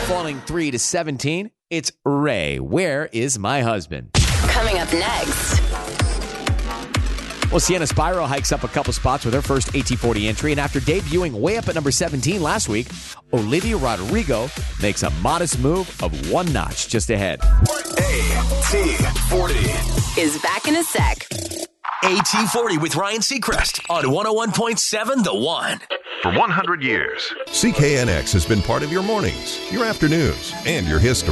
falling 3 to 17. It's Ray. Where is my husband? Coming up next. Well, Sienna Spyro hikes up a couple spots with her first AT40 entry, and after debuting way up at number 17 last week, Olivia Rodrigo makes a modest move of one notch just ahead. AT40 Is back in a sec. AT40 with Ryan Seacrest on 101.7 The One. For 100 years, CKNX has been part of your mornings, your afternoons, and your history.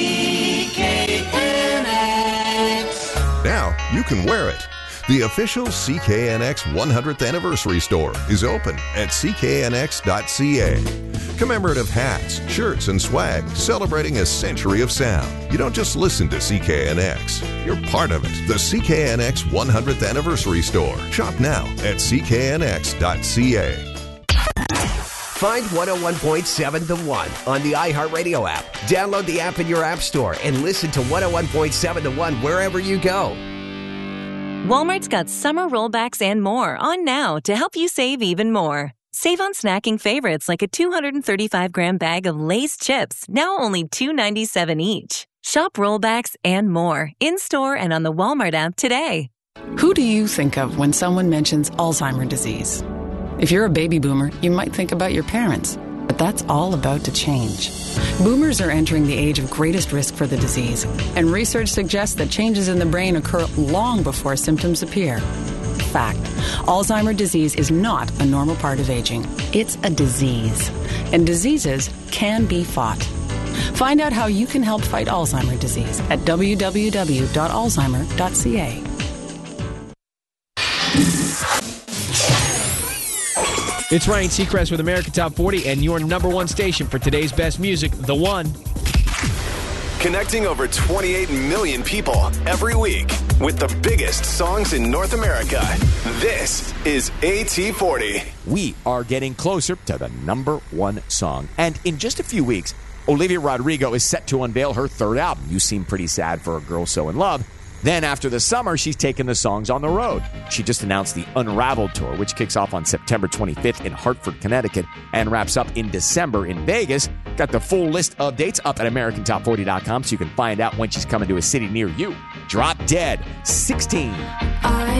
CKNX. Now you can wear it. The official CKNX 100th Anniversary Store is open at cknx.ca. Commemorative hats, shirts, and swag celebrating a century of sound. You don't just listen to CKNX. You're part of it. The CKNX 100th Anniversary Store. Shop now at cknx.ca. Find 101.7 The One on the iHeartRadio app. Download the app in your app store and listen to 101.7 The One wherever you go. Walmart's got summer rollbacks and more on now to help you save even more. Save on snacking favorites like a 235-gram bag of Lay's chips, now only $2.97 each. Shop rollbacks and more in-store and on the Walmart app today. Who do you think of when someone mentions Alzheimer's disease? If you're a baby boomer, you might think about your parents. But that's all about to change. Boomers are entering the age of greatest risk for the disease, and research suggests that changes in the brain occur long before symptoms appear. Fact: Alzheimer's disease is not a normal part of aging. It's a disease, and diseases can be fought. Find out how you can help fight Alzheimer's disease at www.alzheimer.ca. It's Ryan Seacrest with American Top 40 and your number one station for today's best music, The One. connecting over 28 million people every week with the biggest songs in North America. This is AT40. We are getting closer to the number one song. And in just a few weeks, Olivia Rodrigo is set to unveil her third album, You Seem Pretty Sad for a Girl So in Love. Then after the summer, she's taking the songs on the road. She just announced the Unraveled Tour, which kicks off on September 25th in Hartford, Connecticut, and wraps up in December in Vegas. Got the full list of dates up at AmericanTop40.com so you can find out when she's coming to a city near you. Drop Dead, 16.